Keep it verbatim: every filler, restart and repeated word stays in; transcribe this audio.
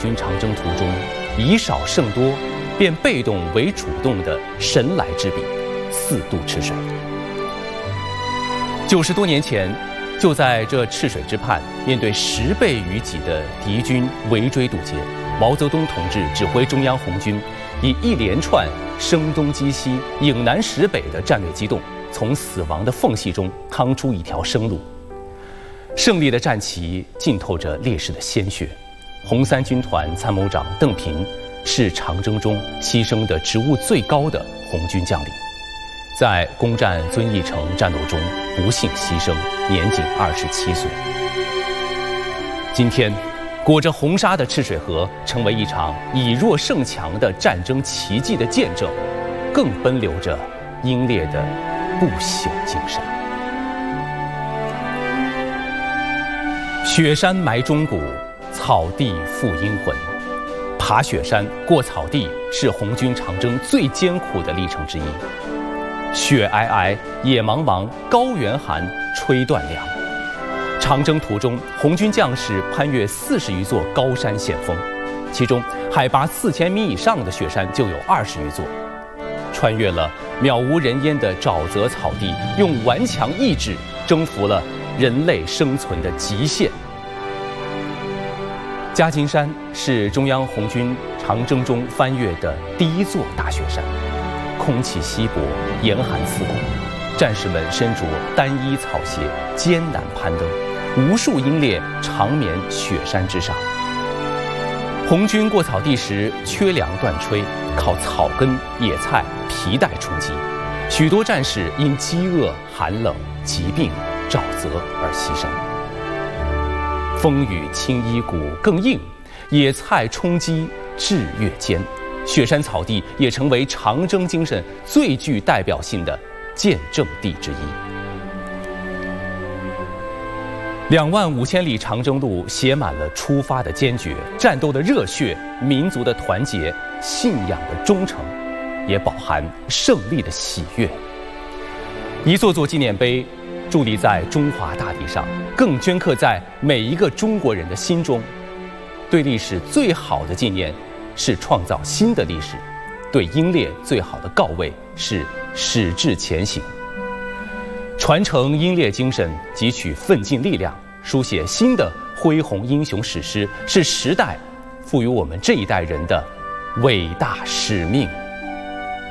军长征途中以少胜多，变被动为主动的神来之笔，四渡赤水。九十多年前，就在这赤水之畔，面对十倍于己的敌军围追堵截，毛泽东同志指挥中央红军，以一连串声东击西、迎南识北的战略机动，从死亡的缝隙中趟出一条生路。胜利的战旗浸透着烈士的鲜血。红三军团参谋长邓平是长征中牺牲的职务最高的红军将领，在攻占遵义城战斗中不幸牺牲，年仅二十七岁。今天，裹着红纱的赤水河成为一场以弱胜强的战争奇迹的见证，更奔流着英烈的不朽精神。雪山埋忠骨，草地复英魂。爬雪山、过草地是红军长征最艰苦的历程之一。雪皑皑，野茫茫，高原寒，吹断粮。长征途中，红军将士攀越四十余座高山险峰，其中海拔四千米以上的雪山就有二十余座。穿越了渺无人烟的沼泽草地，用顽强意志征服了人类生存的极限。夹金山是中央红军长征中翻越的第一座大雪山，空气稀薄，严寒刺骨，战士们身着单衣草鞋，艰难攀登，无数英烈长眠雪山之上。红军过草地时缺粮断炊，靠草根、野菜、皮带充饥，许多战士因饥饿、寒冷、疾病、沼泽而牺牲。风雨清衣骨更硬，野菜充饥志越坚。雪山草地也成为长征精神最具代表性的见证地之一。两万五千里长征路写满了出发的坚决、战斗的热血、民族的团结、信仰的忠诚，也饱含胜利的喜悦。一座座纪念碑伫立在中华大地上，更镌刻在每一个中国人的心中。对历史最好的纪念是创造新的历史，对英烈最好的告慰是矢志前行。传承英烈精神，汲取奋进力量，书写新的恢宏英雄史诗，是时代赋予我们这一代人的伟大使命。